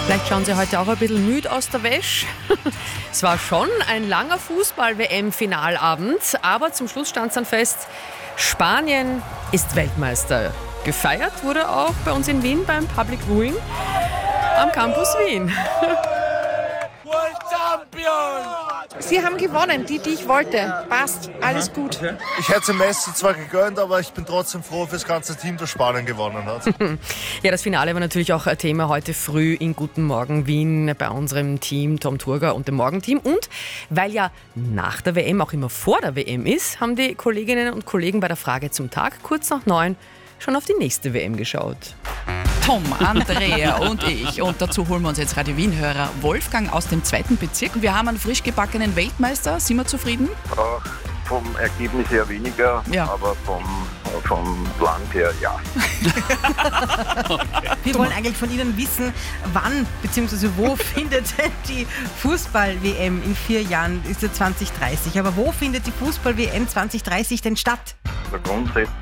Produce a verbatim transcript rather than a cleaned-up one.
Vielleicht schauen Sie heute auch ein bisschen müde aus der Wäsche. Es war schon ein langer Fußball-W M-Finalabend, aber zum Schluss stand es dann fest, Spanien ist Weltmeister. Gefeiert wurde auch bei uns in Wien beim Public Viewing am Campus Wien. Sie haben gewonnen, die, die ich wollte. Passt, alles gut. Ich hätte es Messi zwar gegönnt, aber ich bin trotzdem froh für das ganze Team, das Spanien gewonnen hat. Ja, das Finale war natürlich auch ein Thema heute früh in Guten Morgen Wien bei unserem Team, Tom Turger und dem Morgenteam. Und weil ja nach der W M auch immer vor der W M ist, haben die Kolleginnen und Kollegen bei der Frage zum Tag kurz nach neun schon auf die nächste W M geschaut. Tom, Andrea und ich. Und dazu holen wir uns jetzt Radio Wien-Hörer Wolfgang aus dem zweiten Bezirk. Wir haben einen frisch gebackenen Weltmeister. Sind wir zufrieden? Auch vom Ergebnis her weniger, Ja. aber vom, vom Land her ja. Wir wollen eigentlich von Ihnen wissen, wann bzw. wo findet denn die Fußball-W M in vier Jahren, ist ja zwanzig dreißig, aber wo findet die Fußball-W M zwanzig dreißig denn statt? Also grundsätzlich